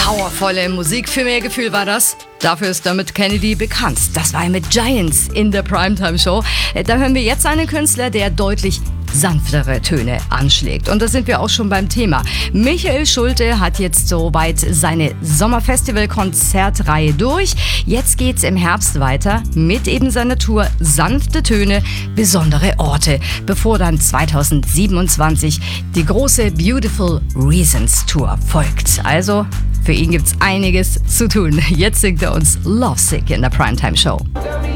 Powervolle Musik, für mehr Gefühl war das. Dafür ist Dermot Kennedy bekannt. Das war er mit Giants in der Primetime Show. Da hören wir jetzt einen Künstler, der deutlich sanftere Töne anschlägt. Und da sind wir auch schon beim Thema. Michael Schulte hat jetzt soweit seine Sommerfestival-Konzertreihe durch. Jetzt geht's im Herbst weiter mit eben seiner Tour Sanfte Töne, besondere Orte, bevor dann 2027 die große Beautiful Reasons Tour folgt. Also für ihn gibt's einiges zu tun. Jetzt singt er uns Lovesick in der Primetime Show.